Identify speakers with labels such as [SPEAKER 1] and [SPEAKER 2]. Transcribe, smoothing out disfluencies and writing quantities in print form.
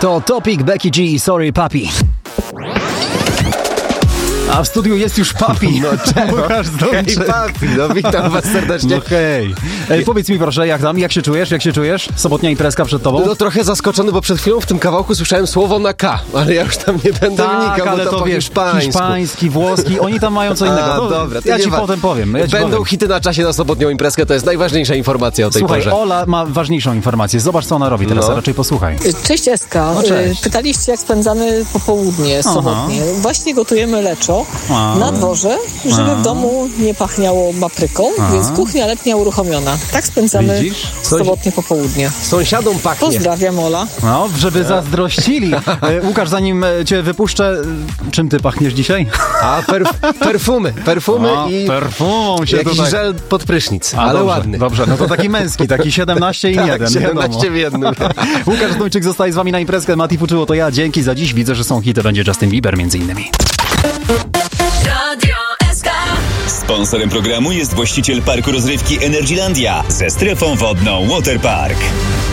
[SPEAKER 1] To Topic, Becky G, Sorry Papi. A w studiu jest już Papi.
[SPEAKER 2] No czemu? Hej Papi, no witam was serdecznie.
[SPEAKER 1] No hej. Powiedz mi proszę, jak się czujesz? Sobotnia imprezka przed tobą?
[SPEAKER 2] No trochę zaskoczony, bo przed chwilą w tym kawałku słyszałem słowo na K, ale ja już tam nie będę wnikał,
[SPEAKER 1] ale
[SPEAKER 2] bo to po
[SPEAKER 1] wiesz,
[SPEAKER 2] hiszpańsku.
[SPEAKER 1] Hiszpański, włoski, oni tam mają co innego.
[SPEAKER 2] No, dobra,
[SPEAKER 1] ja ci potem powiem.
[SPEAKER 2] Będą hity na czasie na sobotnią imprezkę, to jest najważniejsza informacja o tej
[SPEAKER 1] Słuchaj,
[SPEAKER 2] porze.
[SPEAKER 1] Ola ma ważniejszą informację. Zobacz, co ona robi teraz, a raczej posłuchaj.
[SPEAKER 3] Cześć Eska.
[SPEAKER 1] No, cześć.
[SPEAKER 3] Pytaliście, jak spędzamy popołudnie sobotnie. Właśnie gotujemy leczo na dworze, żeby w domu nie pachniało papryką, więc kuchnia letnia uruchomiona. Tak spędzamy sobotnie popołudnie.
[SPEAKER 2] Sąsiadom pachnie.
[SPEAKER 3] Pozdrawiam, Ola.
[SPEAKER 1] No, żeby zazdrościli. Łukasz, zanim cię wypuszczę, czym ty pachniesz dzisiaj?
[SPEAKER 2] A perfumy i
[SPEAKER 1] perfumą się
[SPEAKER 2] jakiś
[SPEAKER 1] tutaj...
[SPEAKER 2] żel pod prysznic, ale
[SPEAKER 1] dobrze,
[SPEAKER 2] ładny.
[SPEAKER 1] Dobrze, no to taki męski, taki 17 i 1.
[SPEAKER 2] 17 w jednym.
[SPEAKER 1] Łukasz Zduńczyk zostaje z wami na imprezkę. Mati Fuczyło to ja. Dzięki za dziś. Widzę, że są hity. Będzie Justin Bieber między innymi.
[SPEAKER 4] Sponsorem programu jest właściciel parku rozrywki Energylandia ze strefą wodną Waterpark.